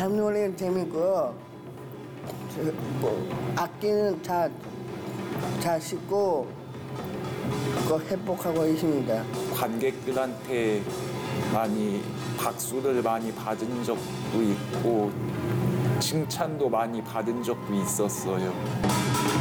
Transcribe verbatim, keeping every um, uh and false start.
노래는 재밌고 저, 뭐, 악기는 다, 잘 씻고 그 회복하고 있습니다. 관객들한테 많이 박수를 많이 받은 적도 있고 칭찬도 많이 받은 적도 있었어요.